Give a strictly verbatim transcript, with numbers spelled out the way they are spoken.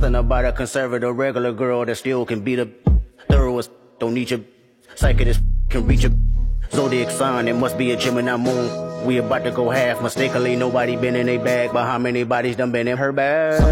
Something about a conservative regular girl that still can beat a thorough as don't need your psychic as can reach a zodiac sign. It must be a Gemini moon. We about to go half mistakenly. Nobody been in a bag, but how many bodies done been in her bag?